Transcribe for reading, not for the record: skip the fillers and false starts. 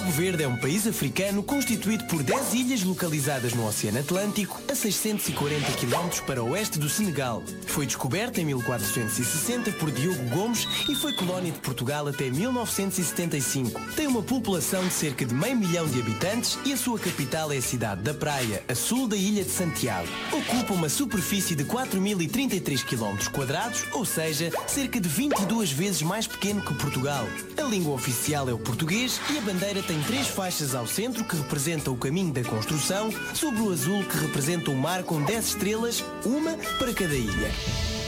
Cabo Verde é um país africano constituído por 10 ilhas localizadas no Oceano Atlântico, a 640 km para oeste do Senegal. Foi descoberto em 1460 por Diogo Gomes e foi colónia de Portugal até 1975. Tem uma população de cerca de meio milhão de habitantes e a sua capital é a cidade da Praia, a sul da ilha de Santiago. Ocupa uma superfície de 4.033 km², ou seja, cerca de 22 vezes mais pequeno que Portugal. A língua oficial é o português e a bandeira tem 3 faixas ao centro que representam o caminho da construção, sobre o azul que representa o mar com 10 estrelas, uma para cada ilha.